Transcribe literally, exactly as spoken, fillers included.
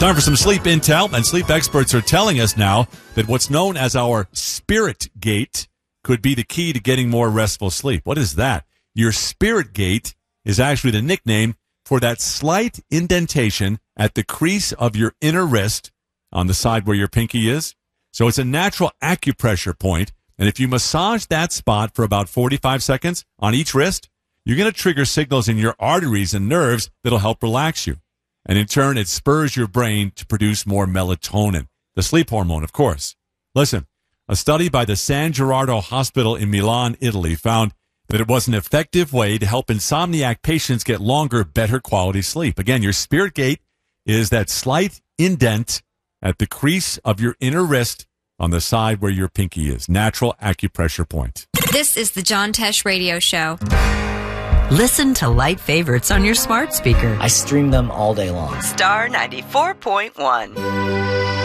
Time for some sleep intel, and sleep experts are telling us now that what's known as our spirit gate could be the key to getting more restful sleep. What is that? Your spirit gate is actually the nickname for that slight indentation at the crease of your inner wrist on the side where your pinky is. So it's a natural acupressure point, and if you massage that spot for about forty-five seconds on each wrist, you're going to trigger signals in your arteries and nerves that'll help relax you. And in turn, it spurs your brain to produce more melatonin, the sleep hormone, of course. Listen, a study by the San Gerardo Hospital in Milan, Italy, found that it was an effective way to help insomniac patients get longer, better quality sleep. Again, your spirit gate is that slight indent at the crease of your inner wrist on the side where your pinky is. Natural acupressure point. This is the John Tesh Radio Show. Listen to Light Favorites on your smart speaker. I stream them all day long. Star ninety-four point one.